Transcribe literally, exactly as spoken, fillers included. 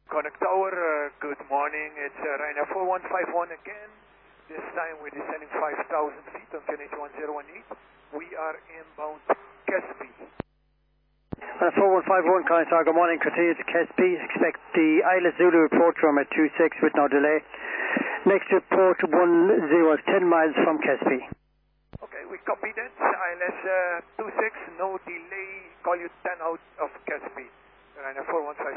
Connect Tower, uh, good morning. It's uh, Ryanair four one five one again. This time we're descending five thousand feet on Q N H one zero one eight. We are inbound Caspi. Uh, four one five one, Connie Tower, good morning. Continue to Caspi. Expect the Isla Zulu approach from at two six with no delay. Next report one zero, ten miles from Caspi. Okay, we copy that. I L S uh, two six, no delay. Call you ten out of Caspi. Ryanair four one five one.